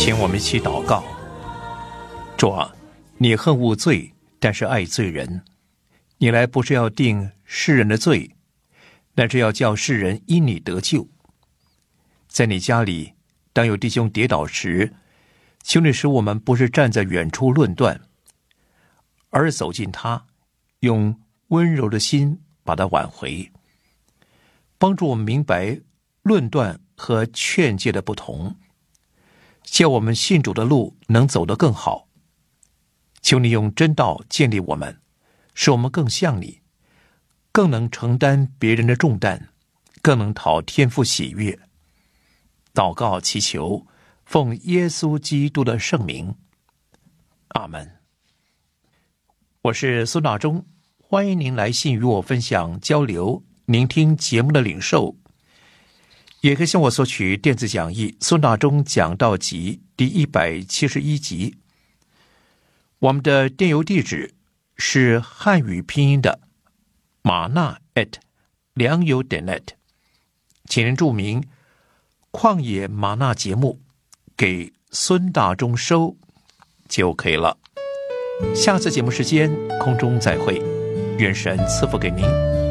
请我们一起祷告。主啊，你恨恶罪，但是爱罪人。你来不是要定世人的罪，乃是要叫世人因你得救。在你家里，当有弟兄跌倒时，求你使我们不是站在远处论断，而走近他，用温柔的心把他挽回，帮助我们明白论断和劝诫的不同，叫我们信主的路能走得更好。求你用真道建立我们，使我们更像你，更能承担别人的重担，更能讨天父喜悦。祷告祈求，奉耶稣基督的圣名，阿们。我是孙大中，欢迎您来信与我分享交流，聆听节目的领受，也可以向我索取电子讲义《孙大中讲道集》第171集。我们的电邮地址是汉语拼音的马纳良友.net， 请您注明旷野马纳节目给孙大中收就可以了。下次节目时间空中再会，愿神赐福给您。